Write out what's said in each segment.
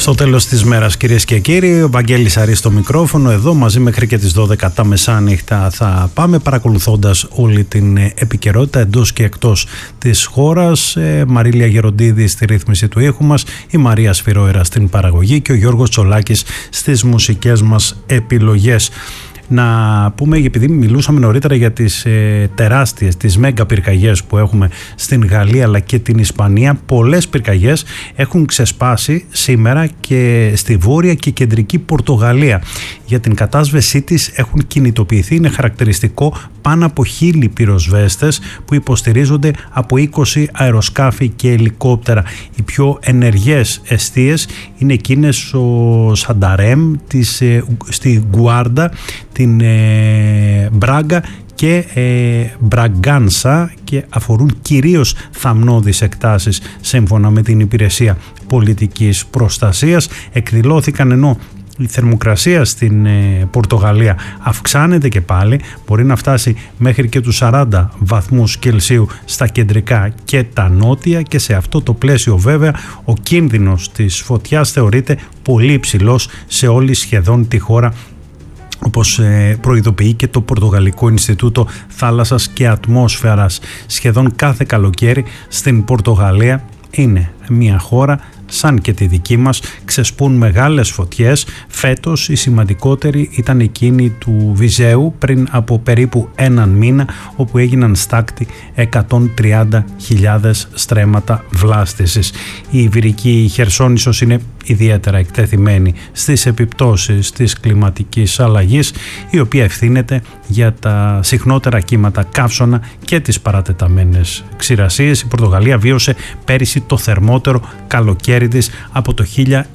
Στο τέλος της μέρας, κυρίες και κύριοι, ο Βαγγέλης Αρής στο μικρόφωνο, εδώ μαζί μέχρι και τις 12 τα μεσάνυχτα θα πάμε παρακολουθώντας όλη την επικαιρότητα εντός και εκτός της χώρας. Μαρίλια Γεροντίδη στη ρύθμιση του ήχου μας, η Μαρία Σφυρόερα στην παραγωγή και ο Γιώργος Τσολάκης στις μουσικές μας επιλογές. Να πούμε, επειδή μιλούσαμε νωρίτερα για τις τεράστιες, τις μέγα πυρκαγιές που έχουμε στην Γαλλία αλλά και την Ισπανία, πολλές πυρκαγιές έχουν ξεσπάσει σήμερα και στη βόρεια και κεντρική Πορτογαλία. Για την κατάσβεσή της έχουν κινητοποιηθεί, είναι χαρακτηριστικό, πάνω από 1.000 πυροσβέστες που υποστηρίζονται από 20 αεροσκάφη και ελικόπτερα. Οι πιο ενεργές εστίες είναι εκείνες στο Σανταρέμ, στη Γκουάρντα, την Μπράγκα και Μπραγκάνσα και αφορούν κυρίως θαμνώδεις εκτάσεις. Σύμφωνα με την Υπηρεσία Πολιτικής Προστασίας, εκδηλώθηκαν, ενώ η θερμοκρασία στην Πορτογαλία αυξάνεται και πάλι, μπορεί να φτάσει μέχρι και τους 40 βαθμούς Κελσίου στα κεντρικά και τα νότια, και σε αυτό το πλαίσιο βέβαια ο κίνδυνος της φωτιάς θεωρείται πολύ υψηλός σε όλη σχεδόν τη χώρα, όπως προειδοποιεί και το Πορτογαλικό Ινστιτούτο Θάλασσας και Ατμόσφαιρας. Σχεδόν κάθε καλοκαίρι στην Πορτογαλία, είναι μια χώρα σαν και τη δική μας, ξεσπούν μεγάλες φωτιές. Φέτος η σημαντικότερη ήταν εκείνη του Βυζέου πριν από περίπου έναν μήνα, όπου έγιναν στάκτη 130.000 στρέμματα βλάστησης. Η Ιβηρική Χερσόνησος είναι ιδιαίτερα εκτεθειμένη στις επιπτώσεις της κλιματικής αλλαγής, η οποία ευθύνεται για τα συχνότερα κύματα καύσωνα και τις παρατεταμένες ξηρασίες. Η Πορτογαλία βίωσε πέρυσι το θερμότερο καλοκαίρι της από το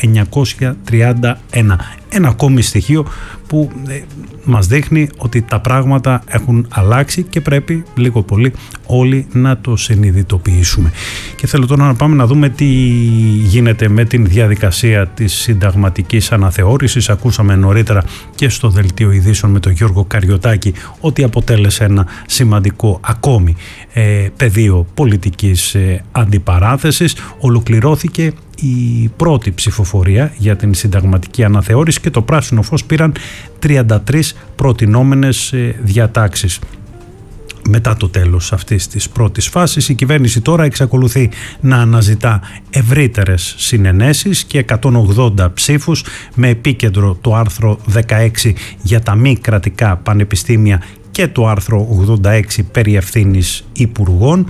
1931. Ένα ακόμη στοιχείο που μας δείχνει ότι τα πράγματα έχουν αλλάξει και πρέπει λίγο πολύ όλοι να το συνειδητοποιήσουμε. Και θέλω τώρα να πάμε να δούμε τι γίνεται με την διαδικασία της συνταγματικής αναθεώρησης. Ακούσαμε νωρίτερα και στο Δελτίο Ειδήσεων με τον Γιώργο Καριωτάκη ότι αποτέλεσε ένα σημαντικό ακόμη πεδίο πολιτικής αντιπαράθεσης. Ολοκληρώθηκε η πρώτη ψηφοφορία για την συνταγματική αναθεώρηση και το πράσινο φως πήραν 33 προτινόμενες διατάξεις. Μετά το τέλος αυτής της πρώτης φάσης, η κυβέρνηση τώρα εξακολουθεί να αναζητά ευρύτερες συνενέσεις και 180 ψήφους, με επίκεντρο το άρθρο 16 για τα μη κρατικά πανεπιστήμια και το άρθρο 86 περί ευθύνης υπουργών.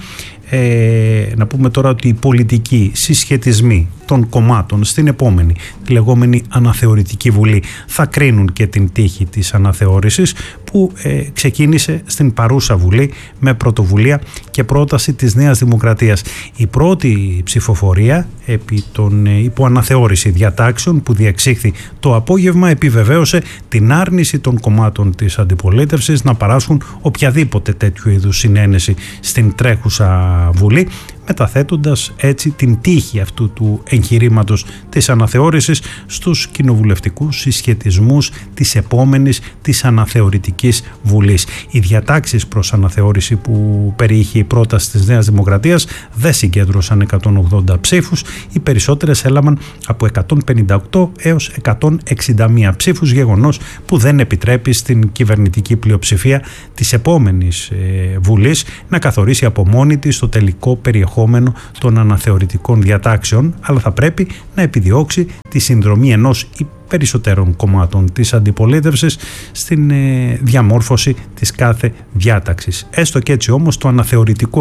Να πούμε τώρα ότι οι πολιτικοί συσχετισμοί των κομμάτων στην επόμενη, τη λεγόμενη αναθεωρητική βουλή, θα κρίνουν και την τύχη της αναθεώρησης που ξεκίνησε στην παρούσα βουλή με πρωτοβουλία και πρόταση της Νέας Δημοκρατίας. Η πρώτη ψηφοφορία επί των υποαναθεώρηση διατάξεων που διεξήχθη το απόγευμα επιβεβαίωσε την άρνηση των κομμάτων της αντιπολίτευσης να παράσχουν οποιαδήποτε τέτοιου είδους συνένεση στην τρέχουσα βουλή, μεταθέτοντας έτσι την τύχη αυτού του εγχειρήματος της αναθεώρησης στους κοινοβουλευτικούς συσχετισμούς της επόμενης της αναθεωρητικής βουλής. Οι διατάξεις προς αναθεώρηση που περιείχε η πρόταση της Νέας Δημοκρατίας δεν συγκέντρωσαν 180 ψήφους, οι περισσότερες έλαβαν από 158 έως 161 ψήφους, γεγονός που δεν επιτρέπει στην κυβερνητική πλειοψηφία της επόμενης βουλής να καθορίσει από μόνη της το τελικό περιεχόμενο των αναθεωρητικών διατάξεων, αλλά θα πρέπει να επιδιώξει τη συνδρομή ενός ή περισσότερων κομμάτων της αντιπολίτευσης στην διαμόρφωση της κάθε διάταξης. Έστω και έτσι όμως το αναθεωρητικό